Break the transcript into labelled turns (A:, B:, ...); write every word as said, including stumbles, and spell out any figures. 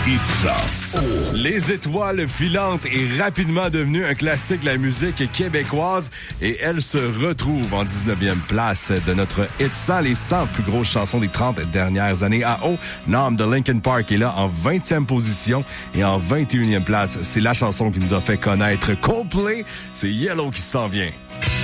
A: It's Oh.
B: Les étoiles filantes est rapidement devenue un classique de la musique québécoise et elle se retrouve en dix-neuvième place de notre Hit cent, les cent plus grosses chansons des trente dernières années. À haut, Numb de Linkin Park est là en vingtième position et en vingt et unième place, c'est la chanson qui nous a fait connaître Coldplay. C'est Yellow qui s'en vient.